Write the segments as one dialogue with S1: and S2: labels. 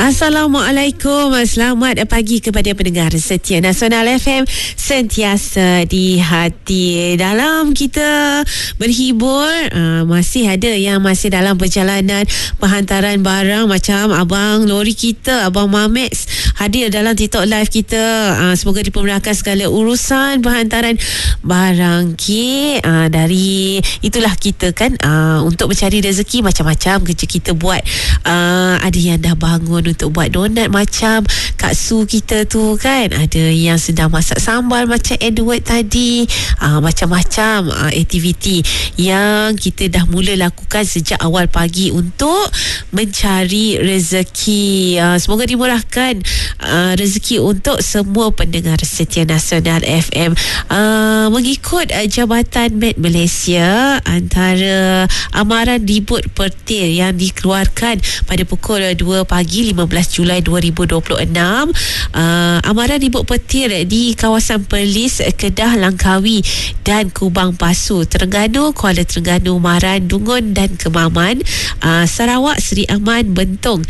S1: Assalamualaikum. Selamat pagi kepada pendengar setia Nasional FM, sentiasa di hati. Dalam kita berhibur, masih ada yang masih dalam perjalanan penghantaran barang, macam abang lori kita, Abang Mamex, hadir dalam TikTok live kita. Semoga dipermudahkan segala urusan penghantaran barang. Dari itulah kita kan, untuk mencari rezeki, macam-macam kerja kita buat. Ada yang dah bangun untuk buat donat macam Kak Su kita tu kan, ada yang sedang masak sambal macam Edward tadi. Macam-macam aktiviti yang kita dah mula lakukan sejak awal pagi untuk mencari rezeki. Semoga dimurahkan rezeki untuk semua pendengar setia Nasional FM. Mengikut Jabatan Med Malaysia, antara amaran ribut petir yang dikeluarkan pada pukul 2 pagi 15 Julai 2026, amaran ribut petir di kawasan Perlis, Kedah, Langkawi dan Kubang Pasu, Terengganu, Kuala Terengganu, Maran, Dungun dan Kemaman, Sarawak, Seri Aman, Bentong,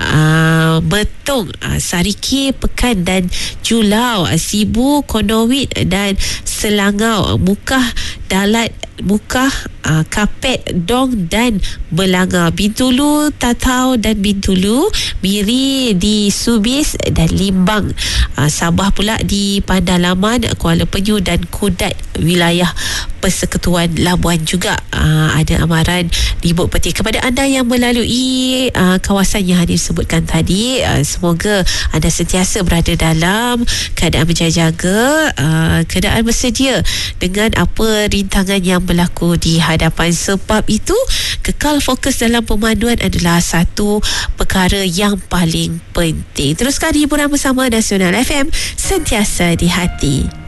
S1: Sariki, Pekan dan Julau, Sibu, Konowit dan Selangau, Mukah, Dalat, Mukah, Kapet, Dong dan Belanga, Bintulu, Tatau dan Bintulu, Miri di Subis dan Limbang, Sabah pula di Pandalaman, Kuala Penyu dan Kudat, wilayah Persekutuan Labuan juga. Ada amaran ribut petir. Kepada anda yang melalui kawasan yang disebutkan tadi, semoga anda sentiasa berada dalam keadaan berjaga-jaga, keadaan bersedia dengan apa rintangan yang berlaku di hadapan. Sebab itu, kekal fokus dalam pemanduan adalah satu perkara yang paling penting. Teruskan hiburan bersama Nasional FM, sentiasa di hati.